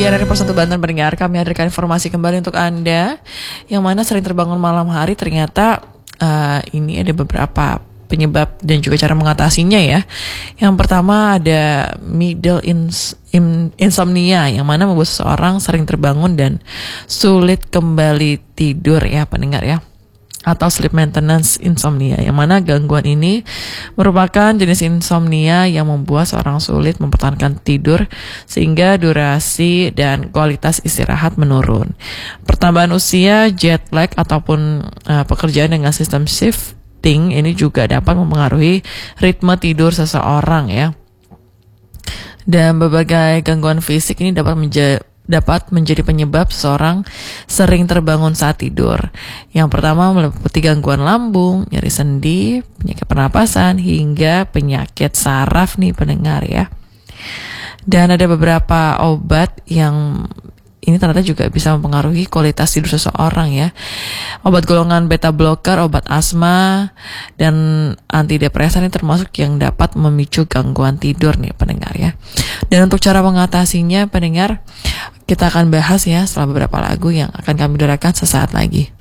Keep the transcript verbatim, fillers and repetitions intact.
Pagi dari Persatu Banten pendengar, kami hadirkan informasi kembali untuk Anda yang mana sering terbangun malam hari. Ternyata uh, ini ada beberapa penyebab dan juga cara mengatasinya ya. Yang pertama ada middle ins- in- insomnia, yang mana membuat seseorang sering terbangun dan sulit kembali tidur ya pendengar ya, atau sleep maintenance insomnia, yang mana gangguan ini merupakan jenis insomnia yang membuat seorang sulit mempertahankan tidur sehingga durasi dan kualitas istirahat menurun. Pertambahan usia, jet lag ataupun uh, pekerjaan dengan sistem shifting ini juga dapat mempengaruhi ritme tidur seseorang ya. Dan berbagai gangguan fisik ini dapat menjadi dapat menjadi penyebab seseorang sering terbangun saat tidur. Yang pertama meliputi gangguan lambung, nyeri sendi, penyakit pernapasan, hingga penyakit saraf nih pendengar ya. Dan ada beberapa obat yang ini ternyata juga bisa mempengaruhi kualitas tidur seseorang ya. Obat golongan beta blocker, obat asma, dan antidepresan ini termasuk yang dapat memicu gangguan tidur nih pendengar ya. Dan untuk cara mengatasinya pendengar, kita akan bahas ya setelah beberapa lagu yang akan kami dengarkan sesaat lagi.